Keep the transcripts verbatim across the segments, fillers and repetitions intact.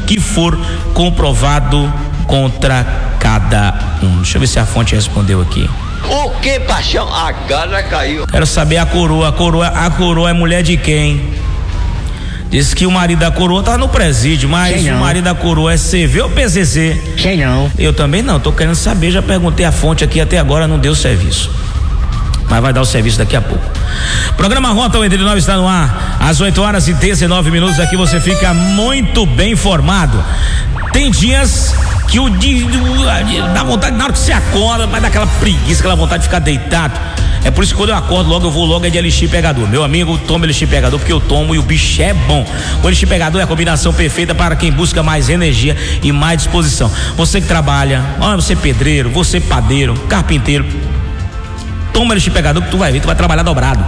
que for comprovado contra cada um. Deixa eu ver se a fonte respondeu aqui. O que, paixão? A cara caiu. Quero saber a coroa, a coroa, a coroa é mulher de quem? Diz que o marido da coroa tá no presídio, mas o marido da coroa é C V ou P C C? Sei não. Eu também não, tô querendo saber, já perguntei a fonte aqui, até agora não deu serviço. Mas vai dar o serviço daqui a pouco. Programa Rota oitenta e nove está no ar. Às oito horas e dezenove minutos, aqui você fica muito bem informado. Tem dias que o dia dá vontade, na hora que você acorda, vai dar aquela preguiça, aquela vontade de ficar deitado. É por isso que quando eu acordo logo, eu vou logo é de Elixir Pegador. Meu amigo, toma Elixir Pegador, porque eu tomo e o bicho é bom. O Elixir Pegador é a combinação perfeita para quem busca mais energia e mais disposição. Você que trabalha, olha, você pedreiro, você padeiro, carpinteiro, toma Elixir Pegador que tu vai ver, tu vai trabalhar dobrado.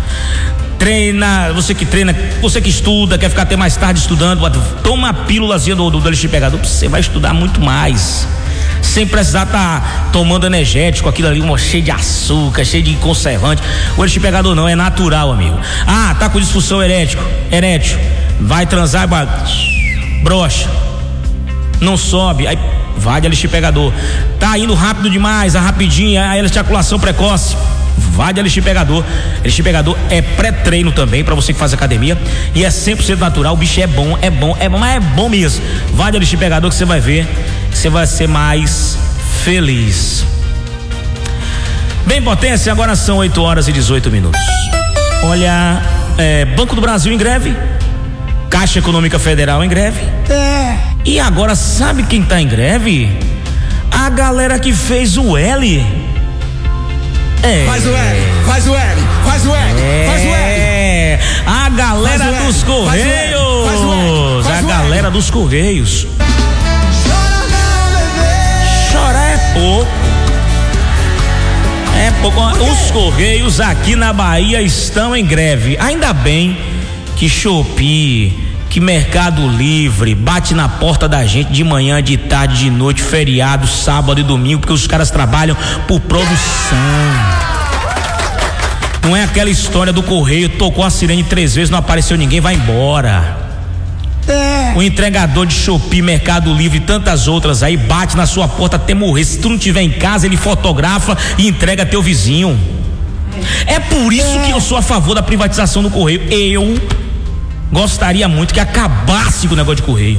Treina, você que treina, você que estuda, quer ficar até mais tarde estudando, toma a pílulazinha do, do, do Elixir Pegador, você vai estudar muito mais, sem precisar estar tá tomando energético, aquilo ali cheio de açúcar, cheio de conservante. O Elixir Pegador não, é natural, amigo. Ah, tá com disfunção erético, erétil, vai transar, vai, brocha, não sobe, aí vai de Elixir Pegador. Tá indo rápido demais, a rapidinha, a ejaculacção precoce, vai de Elixir Pegador. Elixir Pegador é pré-treino também para você que faz academia e é cem por cento natural. O bicho é bom, é bom, é bom, mas é bom mesmo. Vai de Elixir Pegador que você vai ver que você vai ser mais feliz. Bem, potência, agora são oito horas e dezoito minutos. Olha, é, Banco do Brasil em greve, Caixa Econômica Federal em greve. É. E agora sabe quem tá em greve? A galera que fez o L. É. Faz o L, faz o L, faz o L, é. faz o L. A galera dos Correios. Faz o L, faz o L. A galera dos Correios. Chora não, bebê. Chorar é pouco. É pouco. Os Correios aqui na Bahia estão em greve. Ainda bem que Shopee, que Mercado Livre bate na porta da gente de manhã, de tarde, de noite, feriado, sábado e domingo, porque os caras trabalham por produção. Não é aquela história do correio, tocou a sirene três vezes, não apareceu ninguém, vai embora. É. O entregador de Shopee, Mercado Livre e tantas outras aí bate na sua porta até morrer. Se tu não tiver em casa, ele fotografa e entrega teu vizinho. É por isso é. que eu sou a favor da privatização do correio. Eu gostaria muito que acabasse com o negócio de correio.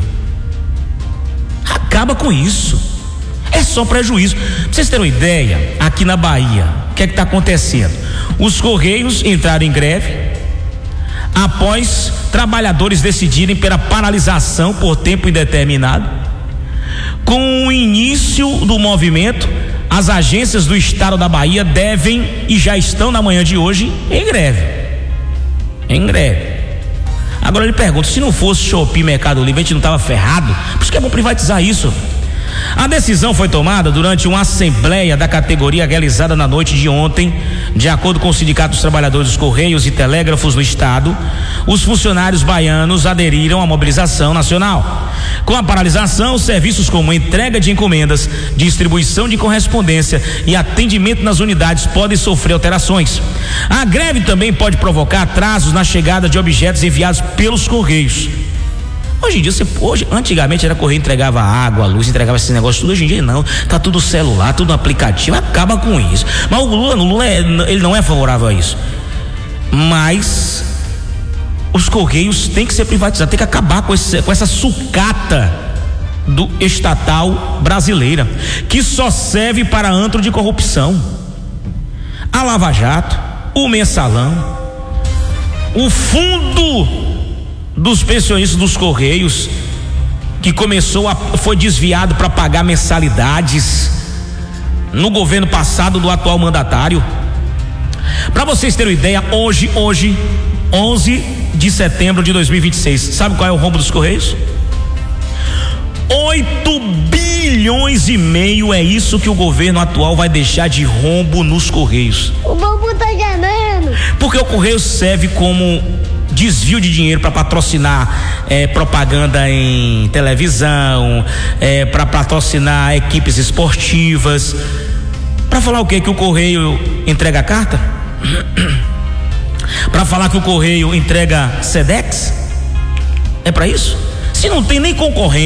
Acaba com isso. É só prejuízo. Pra vocês terem uma ideia, aqui na Bahia, o que é que tá acontecendo? Os Correios entraram em greve após trabalhadores decidirem pela paralisação por tempo indeterminado. Com o início do movimento, as agências do estado da Bahia devem e já estão na manhã de hoje em greve. Em greve. Agora eu lhe pergunto, se não fosse Shopee, Mercado Livre, a gente não estava ferrado? Por isso que é bom privatizar isso. A decisão foi tomada durante uma assembleia da categoria realizada na noite de ontem. De acordo com o Sindicato dos Trabalhadores dos Correios e Telégrafos no estado, os funcionários baianos aderiram à mobilização nacional. Com a paralisação, serviços como entrega de encomendas, distribuição de correspondência e atendimento nas unidades podem sofrer alterações. A greve também pode provocar atrasos na chegada de objetos enviados pelos Correios. Hoje em dia, você, hoje, antigamente era correio, entregava água, luz, entregava esse negócio tudo. Hoje em dia não, tá tudo celular, tudo aplicativo, acaba com isso. Mas o Lula, o Lula é, ele não é favorável a isso. Mas os Correios têm que ser privatizados, tem que acabar com, esse, com essa sucata do estatal brasileira, que só serve para antro de corrupção. A Lava Jato, o Mensalão, o fundo dos pensionistas dos Correios, que começou a, foi desviado para pagar mensalidades no governo passado do atual mandatário. Para vocês terem uma ideia, hoje, hoje, onze de setembro de dois mil e vinte e seis, sabe qual é o rombo dos Correios? oito bilhões e meio é isso que o governo atual vai deixar de rombo nos Correios. O bobo tá ganhando. Porque o Correio serve como desvio de dinheiro para patrocinar é, propaganda em televisão, é, para patrocinar equipes esportivas, para falar o quê? Que o Correio entrega carta? Para falar que o Correio entrega Sedex? É para isso? Se não tem nem concorrente